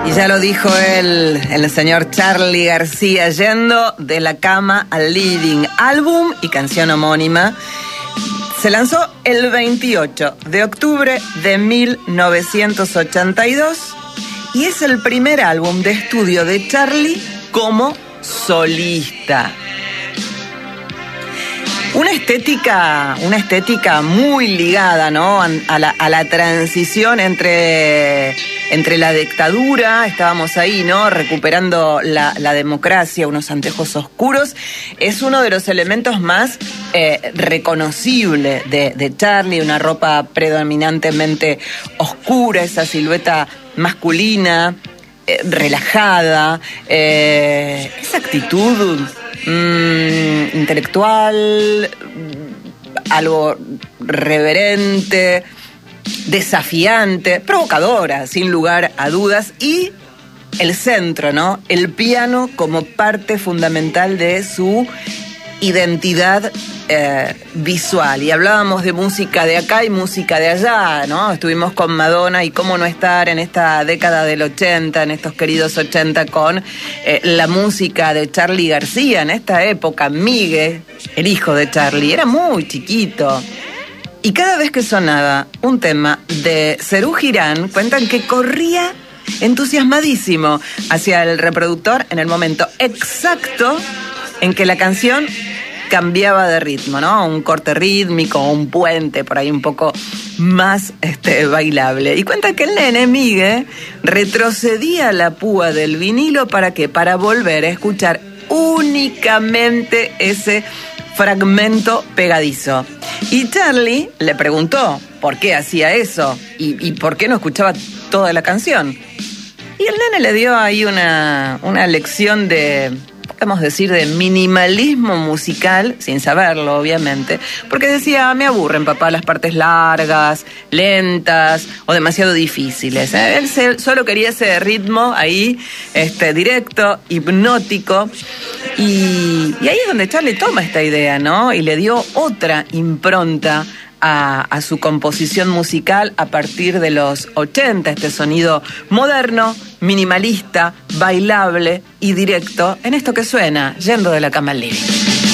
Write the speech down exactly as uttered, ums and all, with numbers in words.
Y ya lo dijo él, el señor Charly García, yendo de la cama al living. Álbum y canción homónima. Se lanzó el veintiocho de octubre de mil novecientos ochenta y dos y es el primer álbum de estudio de Charly como solista. Una estética, una estética muy ligada, ¿no? A la, a la transición entre, entre la dictadura, estábamos ahí, ¿no? Recuperando la, la democracia, unos anteojos oscuros. Es uno de los elementos más eh, reconocibles de, de Charly, una ropa predominantemente oscura, esa silueta masculina, eh, relajada, eh, esa actitud Mm, intelectual, algo reverente, desafiante, provocadora, sin lugar a dudas, y el centro, ¿no? El piano como parte fundamental de su identidad eh, visual. Y hablábamos de música de acá y música de allá, ¿no? Estuvimos con Madonna y cómo no estar en esta década del ochenta, en estos queridos ochenta, con eh, la música de Charly García. En esta época, Miguel, el hijo de Charly, era muy chiquito. Y cada vez que sonaba un tema de Serú Girán, cuentan que corría entusiasmadísimo hacia el reproductor en el momento exacto en que la canción cambiaba de ritmo, ¿no? Un corte rítmico, un puente por ahí un poco más este, bailable. Y cuenta que el nene, Miguel, retrocedía la púa del vinilo, ¿para qué? Para volver a escuchar únicamente ese fragmento pegadizo. Y Charly le preguntó por qué hacía eso y, y por qué no escuchaba toda la canción. Y el nene le dio ahí una, una lección de, podemos decir, de minimalismo musical, sin saberlo, obviamente, porque decía, me aburren, papá, las partes largas, lentas o demasiado difíciles. ¿eh? Él se, solo quería ese ritmo ahí, este, directo, hipnótico, y, y ahí es donde Charly toma esta idea, ¿no? Y le dio otra impronta A, a su composición musical a partir de los ochenta, este sonido moderno, minimalista, bailable y directo en esto que suena, yendo de la cama al living.